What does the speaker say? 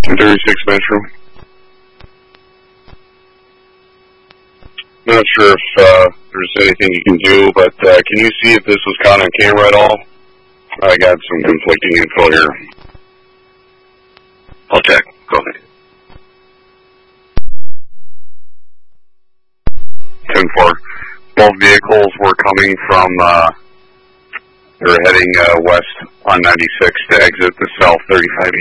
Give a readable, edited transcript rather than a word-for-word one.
36 Metro. Not sure if there's anything you can do, but can you see if this was caught on camera at all? I got some conflicting info here. I'll check. Go ahead. 10-4. Both vehicles were coming from, they were heading west on 96 to exit the south 35